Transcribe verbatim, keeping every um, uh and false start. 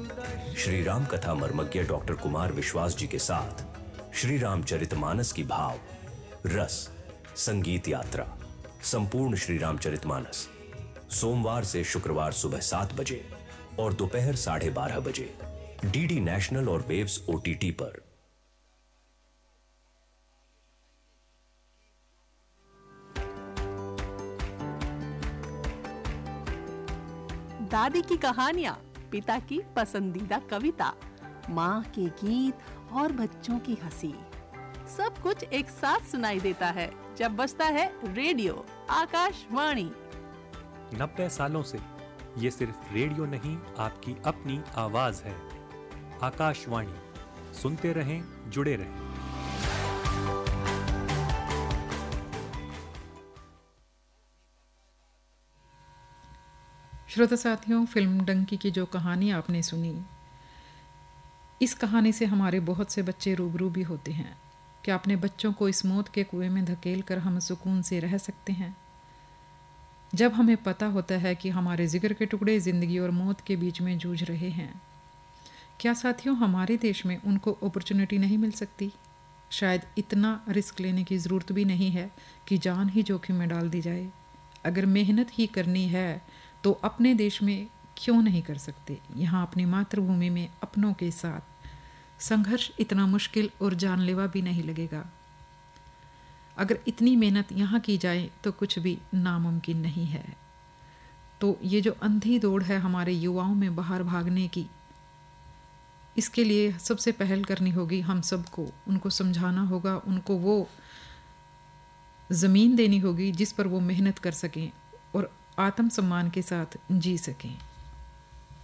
श्री राम कथा मर्मज्ञ डॉक्टर कुमार विश्वास जी के साथ श्री रामचरितमानस की भाव रस संगीत यात्रा संपूर्ण श्री रामचरितमानस सोमवार से शुक्रवार सुबह सात बजे और दोपहर साढ़े बारह बजे डीडी नेशनल और वेव्स ओटीटी पर। दादी की कहानियां, पिता की पसंदीदा कविता, माँ के गीत और बच्चों की हंसी, सब कुछ एक साथ सुनाई देता है जब बजता है रेडियो आकाशवाणी। नब्बे सालों से ये सिर्फ रेडियो नहीं, आपकी अपनी आवाज है। आकाशवाणी, सुनते रहें, जुड़े रहें। श्रोता साथियों, फिल्म डंकी की जो कहानी आपने सुनी, इस कहानी से हमारे बहुत से बच्चे रूबरू भी होते हैं। क्या अपने बच्चों को इस मौत के कुएं में धकेल कर हम सुकून से रह सकते हैं? जब हमें पता होता है कि हमारे जिगर के टुकड़े ज़िंदगी और मौत के बीच में जूझ रहे हैं, क्या साथियों हमारे देश में उनको अपॉर्चुनिटी नहीं मिल सकती? शायद इतना रिस्क लेने की ज़रूरत भी नहीं है कि जान ही जोखिम में डाल दी जाए। अगर मेहनत ही करनी है तो अपने देश में क्यों नहीं कर सकते? यहाँ अपनी मातृभूमि में अपनों के साथ संघर्ष इतना मुश्किल और जानलेवा भी नहीं लगेगा। अगर इतनी मेहनत यहाँ की जाए तो कुछ भी नामुमकिन नहीं है। तो ये जो अंधी दौड़ है हमारे युवाओं में बाहर भागने की, इसके लिए सबसे पहल करनी होगी हम सबको। उनको समझाना होगा, उनको वो ज़मीन देनी होगी जिस पर वो मेहनत कर सकें और आत्मसम्मान के साथ जी सकें।